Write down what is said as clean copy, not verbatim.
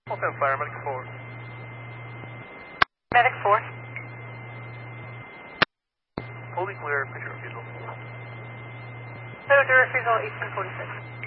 Open fire, medic 4. Medic 4. Fully clear, picture refusal. Photo refusal 1846.